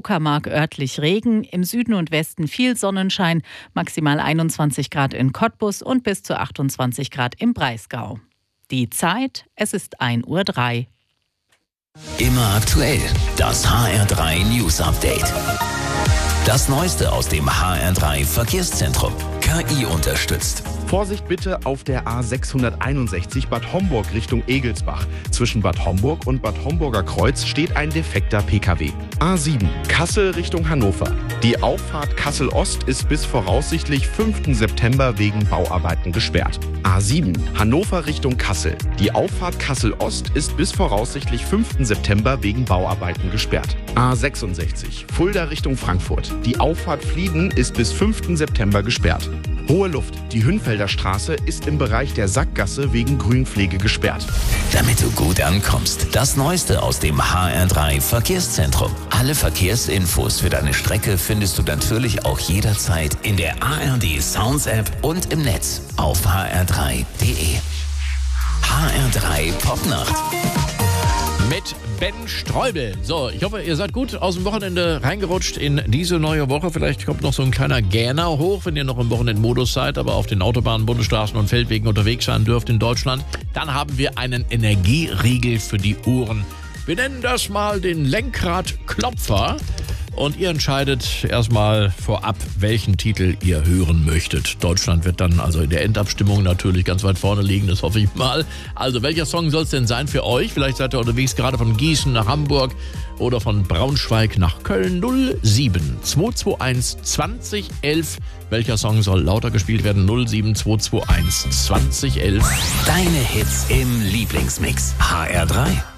Uckermark örtlich Regen, im Süden und Westen viel Sonnenschein, maximal 21 Grad in Cottbus und bis zu 28 Grad im Breisgau. Die Zeit, es ist 1:03 Uhr. Immer aktuell, das HR3 News Update. Das Neueste aus dem HR3 Verkehrszentrum. KI unterstützt. Vorsicht bitte auf der A661 Bad Homburg Richtung Egelsbach. Zwischen Bad Homburg und Bad Homburger Kreuz steht ein defekter Pkw. A7 Kassel Richtung Hannover. Die Auffahrt Kassel-Ost ist bis voraussichtlich 5. September wegen Bauarbeiten gesperrt. A7 Hannover Richtung Kassel. Die Auffahrt Kassel-Ost ist bis voraussichtlich 5. September wegen Bauarbeiten gesperrt. A66 Fulda Richtung Frankfurt. Die Auffahrt Flieden ist bis 5. September gesperrt. Hohe Luft. Die Hünfelder Straße ist im Bereich der Sackgasse wegen Grünpflege gesperrt. Damit du gut ankommst, das Neueste aus dem HR3 Verkehrszentrum. Alle Verkehrsinfos für deine Strecke findest du natürlich auch jederzeit in der ARD Sounds App und im Netz auf hr3.de. HR3 Popnacht. Mit Ben Streubel. So, ich hoffe, ihr seid gut aus dem Wochenende reingerutscht in diese neue Woche. Vielleicht kommt noch so ein kleiner Gähner hoch, wenn ihr noch im Wochenendmodus seid, aber auf den Autobahnen, Bundesstraßen und Feldwegen unterwegs sein dürft in Deutschland. Dann haben wir einen Energieriegel für die Ohren. Wir nennen das mal den Lenkradklopfer. Und ihr entscheidet erstmal vorab, welchen Titel ihr hören möchtet. Deutschland wird dann also in der Endabstimmung natürlich ganz weit vorne liegen, das hoffe ich mal. Also welcher Song soll es denn sein für euch? Vielleicht seid ihr unterwegs gerade von Gießen nach Hamburg oder von Braunschweig nach Köln. 07221 2011. Welcher Song soll lauter gespielt werden? 07221 2011. Deine Hits im Lieblingsmix. HR3.